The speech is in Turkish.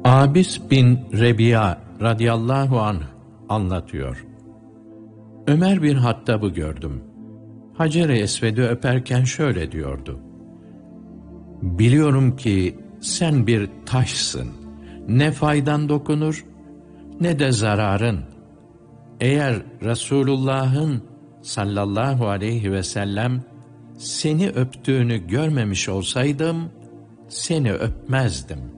Abis bin Rebi'a radıyallahu anh anlatıyor. Ömer bin Hattab'ı gördüm. Hacer-i Esved'i öperken şöyle diyordu: biliyorum ki sen bir taşsın. Ne faydan dokunur ne de zararın. Eğer Resulullah'ın sallallahu aleyhi ve sellem seni öptüğünü görmemiş olsaydım seni öpmezdim.